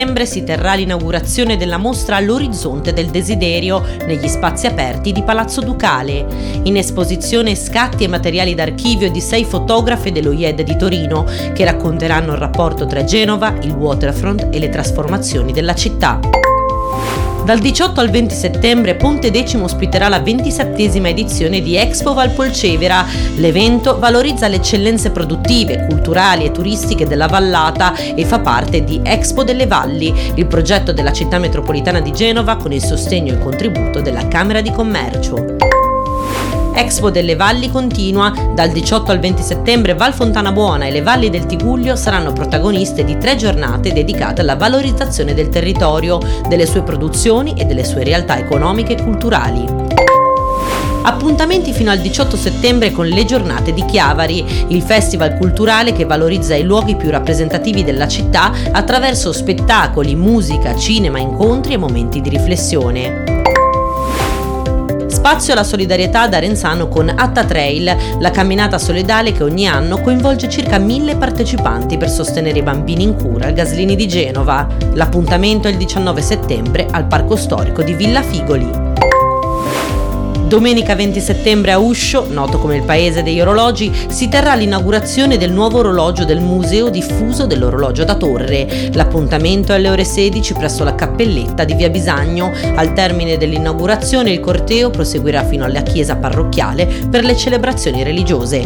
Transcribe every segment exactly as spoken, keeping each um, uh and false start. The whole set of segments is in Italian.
settembre si terrà l'inaugurazione della mostra L'Orizzonte del Desiderio negli spazi aperti di Palazzo Ducale. In esposizione scatti e materiali d'archivio di sei fotografe dello I E D di Torino che racconteranno il rapporto tra Genova, il waterfront e le trasformazioni della città. Dal diciotto al venti settembre Pontedecimo ospiterà la ventisettesima edizione di Expo Valpolcevera. L'evento valorizza le eccellenze produttive, culturali e turistiche della vallata e fa parte di Expo delle Valli, il progetto della città metropolitana di Genova con il sostegno e il contributo della Camera di Commercio. Expo delle Valli continua. Dal diciotto al venti settembre Val Fontana Buona e le Valli del Tigullio saranno protagoniste di tre giornate dedicate alla valorizzazione del territorio, delle sue produzioni e delle sue realtà economiche e culturali. Appuntamenti fino al diciotto settembre con le giornate di Chiavari, il festival culturale che valorizza i luoghi più rappresentativi della città attraverso spettacoli, musica, cinema, incontri e momenti di riflessione. Spazio alla solidarietà ad Arenzano con Atta Trail, la camminata solidale che ogni anno coinvolge circa mille partecipanti per sostenere i bambini in cura al Gaslini di Genova. L'appuntamento è il diciannove settembre al Parco Storico di Villa Figoli. Domenica venti settembre a Uscio, noto come il paese degli orologi, si terrà l'inaugurazione del nuovo orologio del Museo Diffuso dell'Orologio da Torre. L'appuntamento è alle ore sedici presso la cappelletta di Via Bisagno. Al termine dell'inaugurazione il corteo proseguirà fino alla chiesa parrocchiale per le celebrazioni religiose.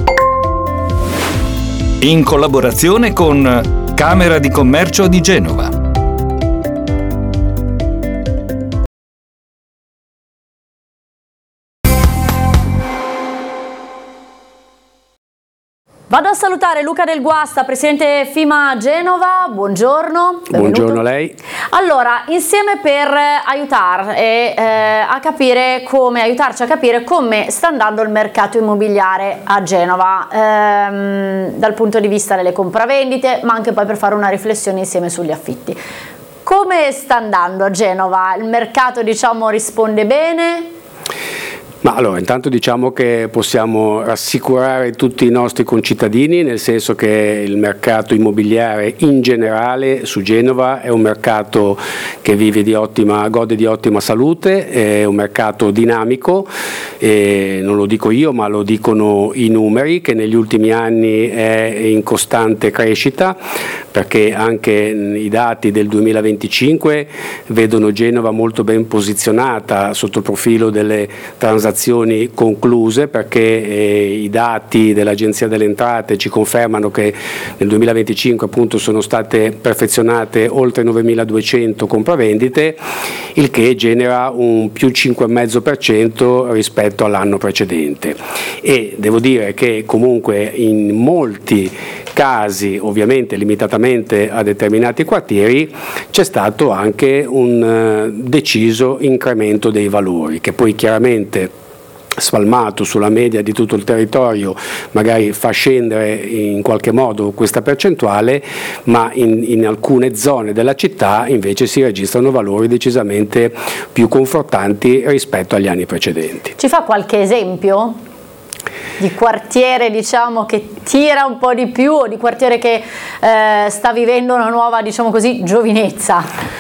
In collaborazione con Camera di Commercio di Genova. Vado a salutare Luca Del Guasta, presidente FIMA Genova, buongiorno. Benvenuto. Buongiorno a lei. Allora, insieme per aiutar e, eh, a capire come, aiutarci a capire come sta andando il mercato immobiliare a Genova, ehm, dal punto di vista delle compravendite, ma anche poi per fare una riflessione insieme sugli affitti. Come sta andando a Genova? Il mercato, diciamo, risponde bene? Ma allora, intanto diciamo che possiamo rassicurare tutti i nostri concittadini, nel senso che il mercato immobiliare in generale su Genova è un mercato che vive di ottima, gode di ottima salute, è un mercato dinamico, e non lo dico io ma lo dicono i numeri, che negli ultimi anni è in costante crescita, perché anche i dati del duemilaventicinque vedono Genova molto ben posizionata sotto il profilo delle transazioni concluse, perché eh, i dati dell'Agenzia delle Entrate ci confermano che nel duemilaventicinque appunto sono state perfezionate oltre novemiladuecento compravendite, il che genera un più cinque virgola cinque per cento rispetto all'anno precedente, e devo dire che comunque in molti casi, ovviamente limitatamente a determinati quartieri, c'è stato anche un uh, deciso incremento dei valori, che poi chiaramente spalmato sulla media di tutto il territorio magari fa scendere in qualche modo questa percentuale, ma in, in alcune zone della città invece si registrano valori decisamente più confortanti rispetto agli anni precedenti. Ci fa qualche esempio di quartiere, diciamo, che tira un po' di più, o di quartiere che eh, sta vivendo una nuova, diciamo così, giovinezza?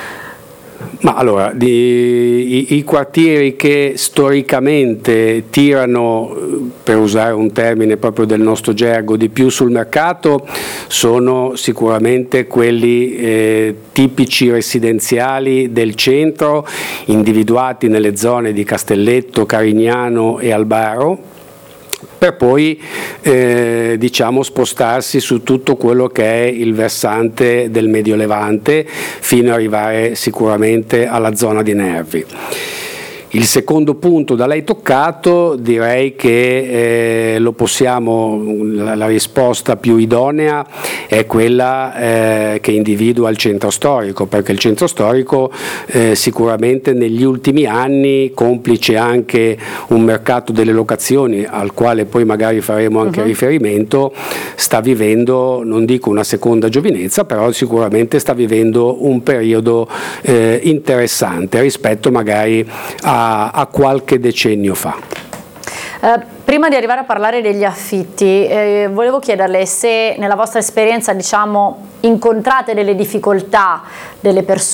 Ma allora, di, i, i quartieri che storicamente tirano, per usare un termine proprio del nostro gergo, di più sul mercato sono sicuramente quelli eh, tipici residenziali del centro, individuati nelle zone di Castelletto, Carignano e Albaro, per poi eh, diciamo spostarsi su tutto quello che è il versante del Medio Levante fino ad arrivare sicuramente alla zona di Nervi. Il secondo punto da lei toccato, direi che eh, lo possiamo, la, la risposta più idonea è quella eh, che individua il centro storico, perché il centro storico eh, sicuramente negli ultimi anni, complice anche un mercato delle locazioni al quale poi magari faremo anche uh-huh. riferimento, sta vivendo, non dico una seconda giovinezza, però sicuramente sta vivendo un periodo eh, interessante rispetto magari a a qualche decennio fa. Uh, Prima di arrivare a parlare degli affitti, eh, volevo chiederle se nella vostra esperienza, diciamo, incontrate delle difficoltà delle persone